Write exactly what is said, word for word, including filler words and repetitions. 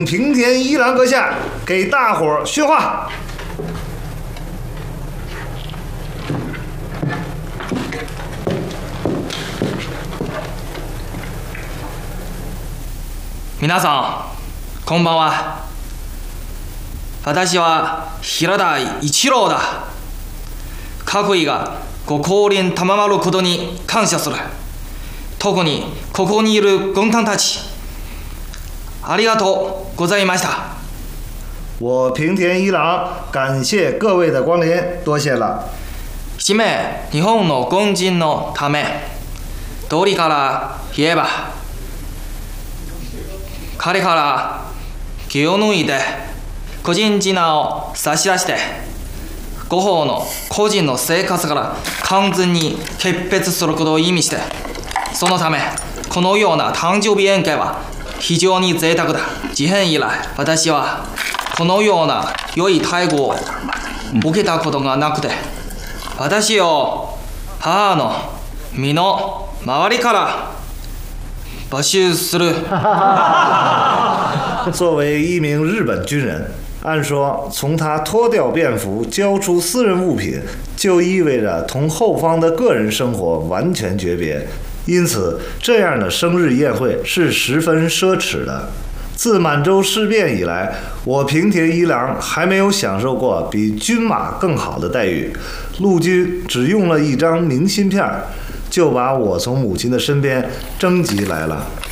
平田一郎阁下给大伙儿训话。 皆さん、こんばんは。私は平田一郎だ。各位がご降臨賜ることに感謝する。特にここにいる軍団たち、ありがとうございました。 我平田一郎感謝各位的光臨，多謝了。 締め、日本の軍人のため、道理から言えば、彼から気を抜いて個人事案を差し出して、ご方の個人の生活から完全に決別することを意味して、そのためこのような誕生日宴会は非常に贅沢だ。事変以来、私はこのような良い待遇を受けたことがなくて、私を母の身の周りから募集する。 作为一名日本军人，按说从他脱掉便服交出私人物品，就意味着同后方的个人生活完全诀别，因此这样的生日宴会是十分奢侈的。自满洲事变以来，我平田一郎还没有享受过比军马更好的待遇。陆军只用了一张明信片，就把我从母亲的身边征集来了。